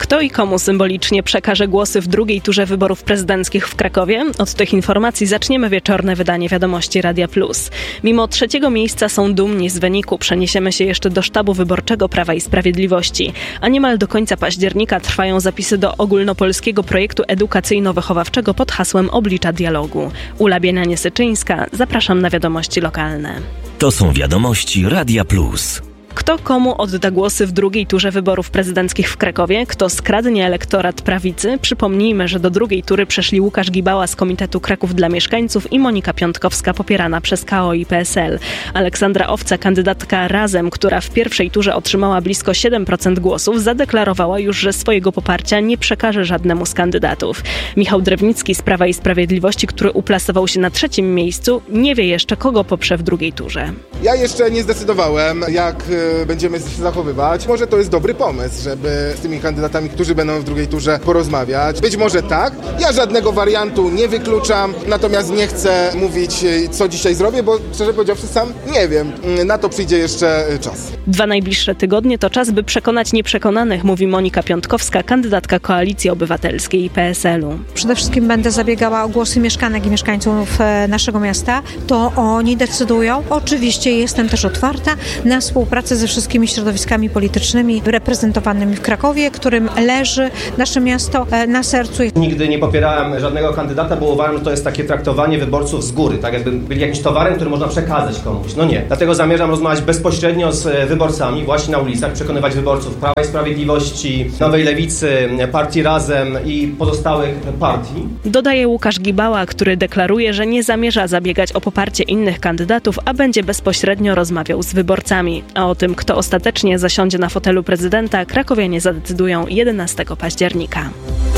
Kto i komu symbolicznie przekaże głosy w drugiej turze wyborów prezydenckich w Krakowie? Od tych informacji zaczniemy wieczorne wydanie Wiadomości Radia Plus. Mimo trzeciego miejsca są dumni z wyniku. Przeniesiemy się jeszcze do sztabu wyborczego Prawa i Sprawiedliwości. A niemal do końca października trwają zapisy do ogólnopolskiego projektu edukacyjno-wychowawczego pod hasłem Oblicza Dialogu. Ula Bienianie-Syczyńska, zapraszam na wiadomości lokalne. To są Wiadomości Radia Plus. Kto komu odda głosy w drugiej turze wyborów prezydenckich w Krakowie? Kto skradnie elektorat prawicy? Przypomnijmy, że do drugiej tury przeszli Łukasz Gibała z Komitetu Kraków dla Mieszkańców i Monika Piątkowska popierana przez KO i PSL. Aleksandra Owca, kandydatka Razem, która w pierwszej turze otrzymała blisko 7% głosów, zadeklarowała już, że swojego poparcia nie przekaże żadnemu z kandydatów. Michał Drewnicki z Prawa i Sprawiedliwości, który uplasował się na trzecim miejscu, nie wie jeszcze, kogo poprze w drugiej turze. Ja jeszcze nie zdecydowałem, jak będziemy się zachowywać. Może to jest dobry pomysł, żeby z tymi kandydatami, którzy będą w drugiej turze, porozmawiać. Być może tak. Ja żadnego wariantu nie wykluczam, natomiast nie chcę mówić, co dzisiaj zrobię, bo szczerze powiedziawszy sam nie wiem. Na to przyjdzie jeszcze czas. 2 najbliższe tygodnie to czas, by przekonać nieprzekonanych, mówi Monika Piątkowska, kandydatka Koalicji Obywatelskiej i PSL-u. Przede wszystkim będę zabiegała o głosy mieszkanek i mieszkańców naszego miasta. To oni decydują. Oczywiście jestem też otwarta na współpracę ze wszystkimi środowiskami politycznymi reprezentowanymi w Krakowie, którym leży nasze miasto na sercu. Nigdy nie popierałem żadnego kandydata, bo uważam, że to jest takie traktowanie wyborców z góry, tak jakby byli jakimś towarem, który można przekazać komuś. No nie. Dlatego zamierzam rozmawiać bezpośrednio z wyborcami, właśnie na ulicach, przekonywać wyborców Prawa i Sprawiedliwości, Nowej Lewicy, Partii Razem i pozostałych partii. Dodaje Łukasz Gibała, który deklaruje, że nie zamierza zabiegać o poparcie innych kandydatów, a będzie bezpośrednio rozmawiał z wyborcami. A o tym, kto ostatecznie zasiądzie na fotelu prezydenta, krakowianie zadecydują 11 października.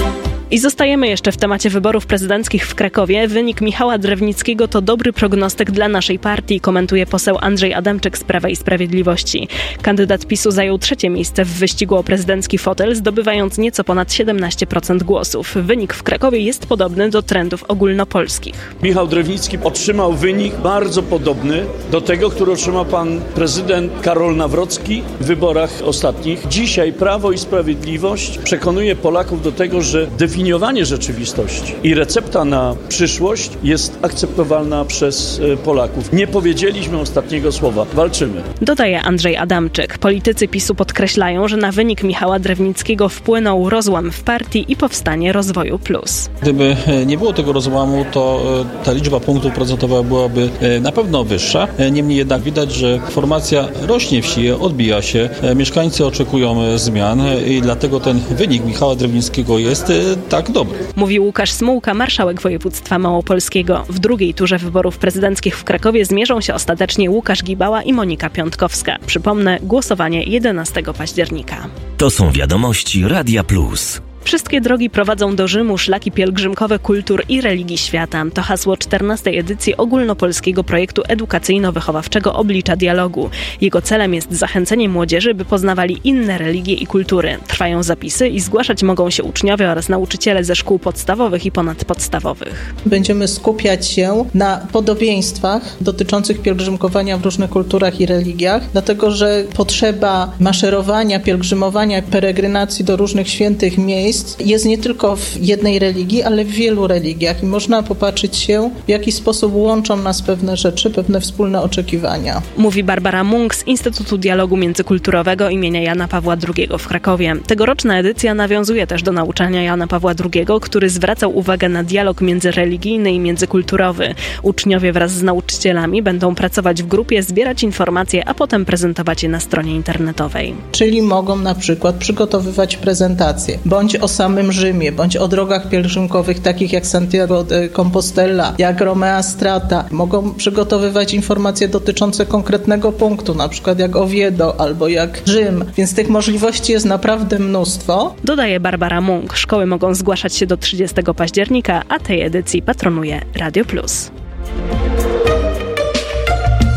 I zostajemy jeszcze w temacie wyborów prezydenckich w Krakowie. Wynik Michała Drewnickiego to dobry prognostyk dla naszej partii, komentuje poseł Andrzej Adamczyk z Prawa i Sprawiedliwości. Kandydat PiS-u zajął trzecie miejsce w wyścigu o prezydencki fotel, zdobywając nieco ponad 17% głosów. Wynik w Krakowie jest podobny do trendów ogólnopolskich. Michał Drewnicki otrzymał wynik bardzo podobny do tego, który otrzymał pan prezydent Karol Nawrocki w wyborach ostatnich. Dzisiaj Prawo i Sprawiedliwość przekonuje Polaków do tego, że definiowanie rzeczywistości i recepta na przyszłość jest akceptowalna przez Polaków. Nie powiedzieliśmy ostatniego słowa. Walczymy. Dodaje Andrzej Adamczyk. Politycy PiS-u podkreślają, że na wynik Michała Drewnickiego wpłynął rozłam w partii i powstanie Rozwoju Plus. Gdyby nie było tego rozłamu, to ta liczba punktów procentowa byłaby na pewno wyższa. Niemniej jednak widać, że formacja rośnie w sile, odbija się. Mieszkańcy oczekują zmian i dlatego ten wynik Michała Drewnickiego jest tak dobry. Mówi Łukasz Smułka, marszałek województwa małopolskiego. W drugiej turze wyborów prezydenckich w Krakowie zmierzą się ostatecznie Łukasz Gibała i Monika Piątkowska. Przypomnę, głosowanie 11 października. To są Wiadomości Radia Plus. Wszystkie drogi prowadzą do Rzymu, szlaki pielgrzymkowe kultur i religii świata. To hasło 14. edycji ogólnopolskiego projektu edukacyjno-wychowawczego Oblicza Dialogu. Jego celem jest zachęcenie młodzieży, by poznawali inne religie i kultury. Trwają zapisy i zgłaszać mogą się uczniowie oraz nauczyciele ze szkół podstawowych i ponadpodstawowych. Będziemy skupiać się na podobieństwach dotyczących pielgrzymkowania w różnych kulturach i religiach, dlatego że potrzeba maszerowania, pielgrzymowania, peregrinacji do różnych świętych miejsc jest nie tylko w jednej religii, ale w wielu religiach i można popatrzeć się, w jaki sposób łączą nas pewne rzeczy, pewne wspólne oczekiwania. Mówi Barbara Munk z Instytutu Dialogu Międzykulturowego imienia Jana Pawła II w Krakowie. Tegoroczna edycja nawiązuje też do nauczania Jana Pawła II, który zwracał uwagę na dialog międzyreligijny i międzykulturowy. Uczniowie wraz z nauczycielami będą pracować w grupie, zbierać informacje, a potem prezentować je na stronie internetowej. Czyli mogą na przykład przygotowywać prezentacje, bądź o samym Rzymie, bądź o drogach pielgrzymkowych takich jak Santiago de Compostela, jak Romea Strata. Mogą przygotowywać informacje dotyczące konkretnego punktu, na przykład jak Oviedo albo jak Rzym, więc tych możliwości jest naprawdę mnóstwo. Dodaje Barbara Munk. Szkoły mogą zgłaszać się do 30 października, a tej edycji patronuje Radio Plus.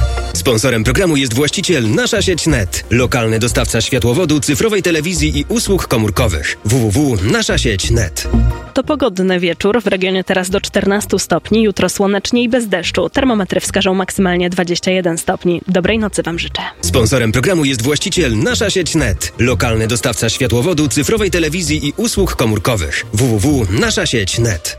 Sponsorem programu jest właściciel Nasza Sieć Net, lokalny dostawca światłowodu, cyfrowej telewizji i usług komórkowych. www.naszasieć.net. To pogodny wieczór. W regionie teraz do 14 stopni. Jutro słonecznie i bez deszczu. Termometry wskażą maksymalnie 21 stopni. Dobrej nocy Wam życzę. Sponsorem programu jest właściciel Nasza Sieć Net, lokalny dostawca światłowodu, cyfrowej telewizji i usług komórkowych. www.naszasieć.net.